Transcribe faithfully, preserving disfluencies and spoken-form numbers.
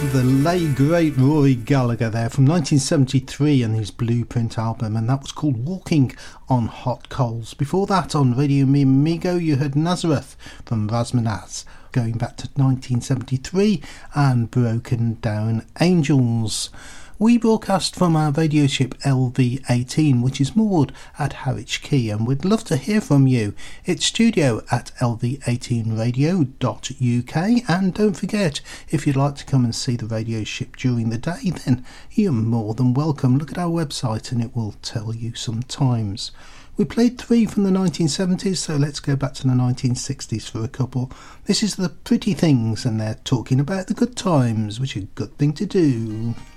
The late great Rory Gallagher there from nineteen seventy-three and his Blueprint album, and that was called Walking on Hot Coals. Before that, on Radio Mi Amigo, you heard Nazareth from Razmanaz, going back to nineteen seventy-three, and Broken Down Angels. We broadcast from our radio ship L V eighteen, which is moored at Harwich Quay, and we'd love to hear from you. It's studio at l v eighteen radio dot u k, and don't forget, if you'd like to come and see the radio ship during the day, then you're more than welcome. Look at our website and it will tell you some times. We played three from the nineteen seventies, so let's go back to the nineteen sixties for a couple. This is The Pretty Things, and they're talking about the good times, which is a good thing to do.